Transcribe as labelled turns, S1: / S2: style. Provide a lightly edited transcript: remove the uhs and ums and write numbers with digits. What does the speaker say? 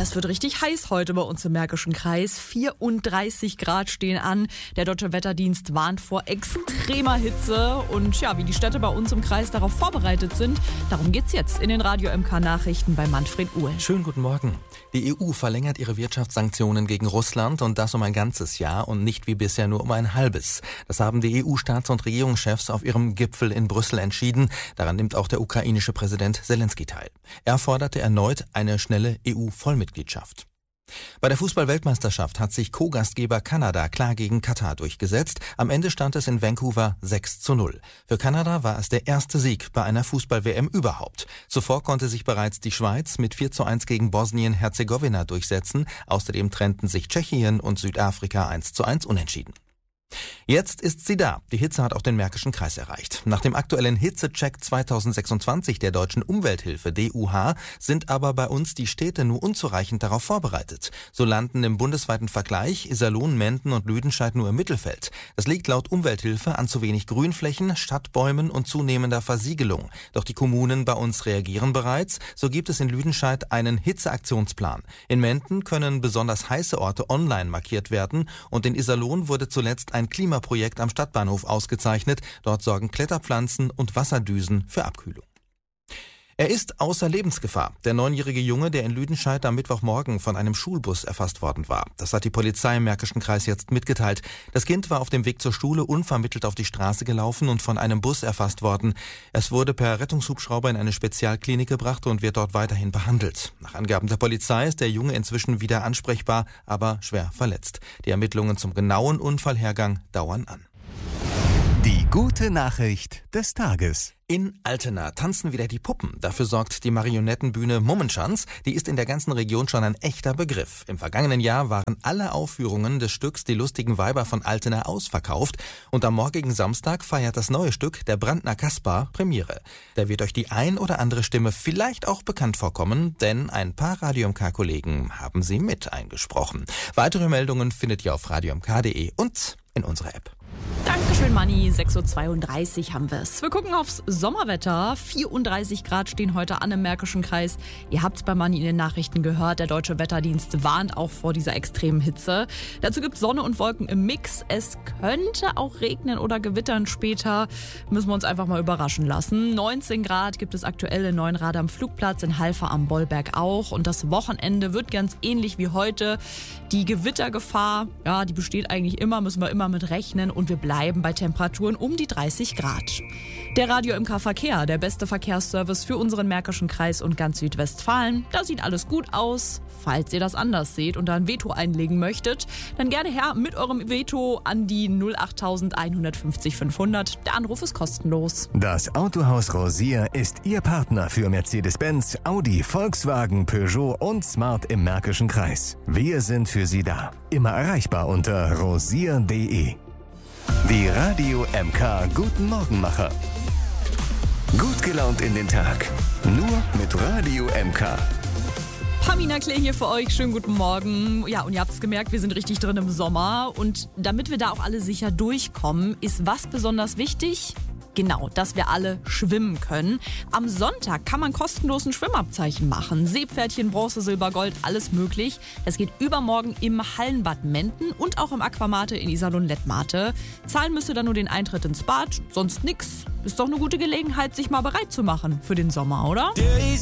S1: es wird richtig heiß heute bei uns im Märkischen Kreis. 34 Grad stehen an. Der Deutsche Wetterdienst warnt vor extremer Hitze. Und ja, wie die Städte bei uns im Kreis darauf vorbereitet sind, darum geht's jetzt in den Radio MK Nachrichten bei Manfred Uhl.
S2: Schönen guten Morgen. Die EU verlängert ihre Wirtschaftssanktionen gegen Russland und das um ein ganzes Jahr und nicht wie bisher nur um ein halbes. Das haben die EU-Staats- und Regierungschefs auf ihrem Gipfel in Brüssel entschieden. Daran nimmt auch der ukrainische Präsident Selenskyj teil. Er forderte erneut eine schnelle EU-Vollmitgliedschaft. Bei der Fußball-Weltmeisterschaft hat sich Co-Gastgeber Kanada klar gegen Katar durchgesetzt. Am Ende stand es in Vancouver 6:0. Für Kanada war es der erste Sieg bei einer Fußball-WM überhaupt. Zuvor konnte sich bereits die Schweiz mit 4:1 gegen Bosnien-Herzegowina durchsetzen. Außerdem trennten sich Tschechien und Südafrika 1:1 unentschieden. Jetzt ist sie da. Die Hitze hat auch den Märkischen Kreis erreicht. Nach dem aktuellen Hitzecheck 2026 der Deutschen Umwelthilfe DUH sind aber bei uns die Städte nur unzureichend darauf vorbereitet. So landen im bundesweiten Vergleich Iserlohn, Menden und Lüdenscheid nur im Mittelfeld. Das liegt laut Umwelthilfe an zu wenig Grünflächen, Stadtbäumen und zunehmender Versiegelung. Doch die Kommunen bei uns reagieren bereits. So gibt es in Lüdenscheid einen Hitzeaktionsplan. In Menden können besonders heiße Orte online markiert werden und in Iserlohn wurde zuletzt ein Klimaprojekt am Stadtbahnhof ausgezeichnet. Dort sorgen Kletterpflanzen und Wasserdüsen für Abkühlung. Er ist außer Lebensgefahr. Der 9-jährige Junge, der in Lüdenscheid am Mittwochmorgen von einem Schulbus erfasst worden war. Das hat die Polizei im Märkischen Kreis jetzt mitgeteilt. Das Kind war auf dem Weg zur Schule unvermittelt auf die Straße gelaufen und von einem Bus erfasst worden. Es wurde per Rettungshubschrauber in eine Spezialklinik gebracht und wird dort weiterhin behandelt. Nach Angaben der Polizei ist der Junge inzwischen wieder ansprechbar, aber schwer verletzt. Die Ermittlungen zum genauen Unfallhergang dauern an.
S3: Die gute Nachricht des Tages.
S2: In Altena tanzen wieder die Puppen. Dafür sorgt die Marionettenbühne Mummenschanz. Die ist in der ganzen Region schon ein echter Begriff. Im vergangenen Jahr waren alle Aufführungen des Stücks Die lustigen Weiber von Altena ausverkauft. Und am morgigen Samstag feiert das neue Stück Der Brandner Kaspar Premiere. Da wird euch die ein oder andere Stimme vielleicht auch bekannt vorkommen, denn ein paar Radio MK-Kollegen haben sie mit eingesprochen. Weitere Meldungen findet ihr auf radiomk.de und in unserer App.
S1: Dankeschön, Manni. 6:32 Uhr haben wir es. Wir gucken aufs Sommerwetter. 34 Grad stehen heute an im Märkischen Kreis. Ihr habt es bei Manni in den Nachrichten gehört. Der Deutsche Wetterdienst warnt auch vor dieser extremen Hitze. Dazu gibt es Sonne und Wolken im Mix. Es könnte auch regnen oder gewittern später. Müssen wir uns einfach mal überraschen lassen. 19 Grad gibt es aktuell in Neuenrad am Flugplatz, in Halver am Bollberg auch. Und das Wochenende wird ganz ähnlich wie heute. Die Gewittergefahr, ja, die besteht eigentlich immer, müssen wir immer mit rechnen. Und wir bleiben bei Temperaturen um die 30 Grad. Der Radio MK Verkehr, der beste Verkehrsservice für unseren Märkischen Kreis und ganz Südwestfalen. Da sieht alles gut aus. Falls ihr das anders seht und da ein Veto einlegen möchtet, dann gerne her mit eurem Veto an die 08000 150 500. Der Anruf ist kostenlos.
S3: Das Autohaus Rosier ist Ihr Partner für Mercedes-Benz, Audi, Volkswagen, Peugeot und Smart im Märkischen Kreis. Wir sind für Sie da. Immer erreichbar unter rosier.de. Die Radio MK Guten Morgenmacher. Gut gelaunt in den Tag. Nur mit Radio MK.
S1: Pamina Klee hier für euch. Schönen guten Morgen. Ja, und ihr habt es gemerkt, wir sind richtig drin im Sommer. Und damit wir da auch alle sicher durchkommen, ist was besonders wichtig? Genau, dass wir alle schwimmen können. Am Sonntag kann man kostenlos ein Schwimmabzeichen machen. Seepferdchen, Bronze, Silber, Gold, alles möglich. Das geht übermorgen im Hallenbad Menden und auch im Aquamate in Iserlohn-Lettmate. Zahlen müsst ihr dann nur den Eintritt ins Bad, sonst nix. Ist doch eine gute Gelegenheit, sich mal bereit zu machen für den Sommer, oder?